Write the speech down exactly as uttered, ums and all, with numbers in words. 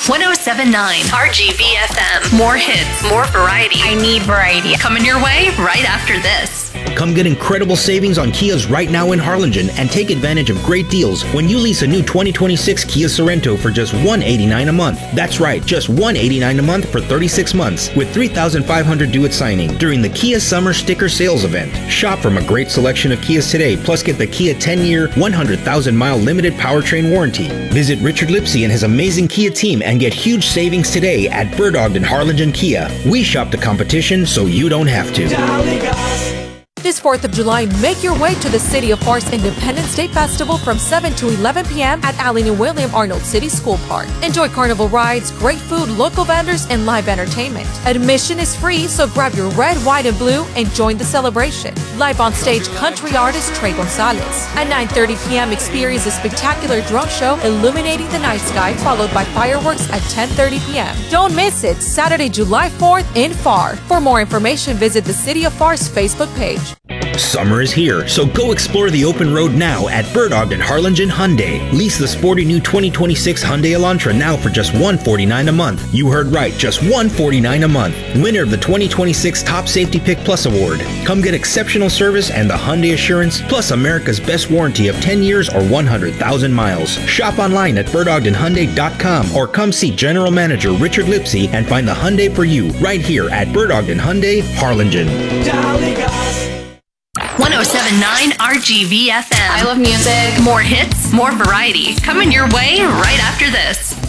one oh seven point nine R G V F M. More hits, more variety. I need variety. Coming your way right after this. Come get incredible savings on Kias right now in Harlingen and take advantage of great deals when you lease a new twenty twenty-six Kia Sorento for just one hundred eighty-nine dollars a month. That's right, just one hundred eighty-nine dollars a month for thirty-six months with three thousand five hundred dollars due at signing during the Kia Summer Sticker Sales Event. Shop from a great selection of Kias today, plus get the Kia ten-year, one hundred thousand mile limited powertrain warranty. Visit Richard Lipsy and his amazing Kia team and get huge savings today at Bird Ogden Harlingen Kia. We shop the competition so you don't have to. This fourth of July, make your way to the City of Forest Independence Day Festival from seven to eleven p.m. at Allen and William Arnold City School Park. Enjoy carnival rides, great food, local vendors, and live entertainment. Admission is free, so grab your red, white, and blue and join the celebration. Live on stage, country artist Trey Gonzalez. At nine thirty p.m., experience a spectacular drone show illuminating the night sky, followed by fireworks at ten thirty p.m. Don't miss it, Saturday, July fourth in F A R. For more information, visit the City of F A R's Facebook page. Summer is here, so go explore the open road now at Bird Ogden Harlingen Hyundai. Lease the sporty new twenty twenty-six Hyundai Elantra now for just one hundred forty-nine dollars a month. You heard right, just one hundred forty-nine dollars a month. Winner of the twenty twenty-six Top Safety Pick Plus Award. Come get exceptional service and the Hyundai Assurance, plus America's best warranty of ten years or one hundred thousand miles. Shop online at bird ogden hyundai dot com or come see General Manager Richard Lipsy and find the Hyundai for you right here at Bird Ogden Hyundai, Harlingen. one oh seven point nine R G V F M. I love music. More hits, more variety. Coming your way right after this.